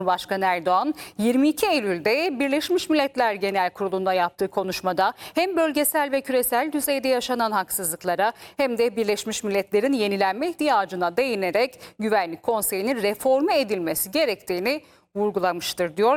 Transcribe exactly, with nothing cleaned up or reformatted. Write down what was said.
Cumhurbaşkanı Erdoğan yirmi iki Eylül'de Birleşmiş Milletler Genel Kurulu'nda yaptığı konuşmada hem bölgesel ve küresel düzeyde yaşanan haksızlıklara hem de Birleşmiş Milletler'in yenilenme ihtiyacına değinerek Güvenlik Konseyi'nin reforme edilmesi gerektiğini vurgulamıştır diyor.